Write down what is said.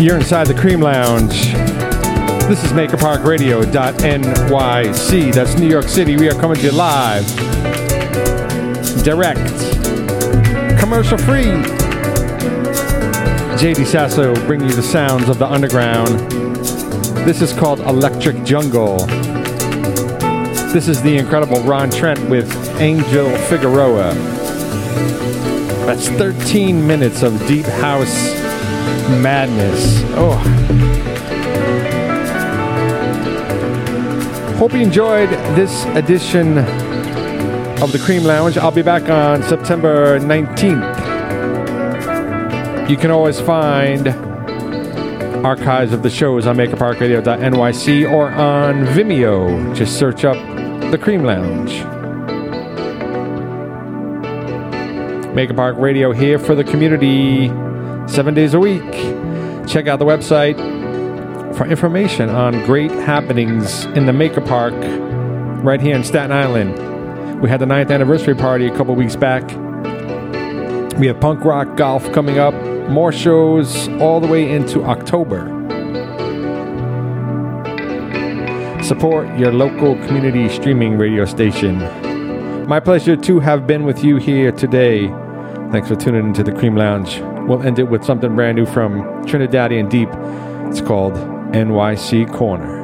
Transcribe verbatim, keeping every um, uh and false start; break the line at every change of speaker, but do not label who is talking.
You're inside the Cream Lounge. This is maker park radio dot N Y C. That's New York City. We are coming to you live, direct, commercial free. J D Sasso bringing you the sounds of the underground. This is called Electric Jungle. This is the incredible Ron Trent with Angel Figueroa. That's thirteen minutes of deep house madness. Oh. Hope you enjoyed this edition of the Cream Lounge. I'll be back on September nineteenth. You can always find archives of the shows on maker park radio dot N Y C or on Vimeo. Just search up the Cream Lounge. Maker Park Radio here for the community, seven days a week. Check out the website for information on great happenings in the Maker Park right here in Staten Island. We had the ninth anniversary party a couple weeks back. We have punk rock golf coming up. More shows all the way into October. Support your local community streaming radio station. My pleasure to have been with you here today. Thanks for tuning into the Cream Lounge. We'll end it with something brand new from Trinidadian Deep. It's called N Y C Corner.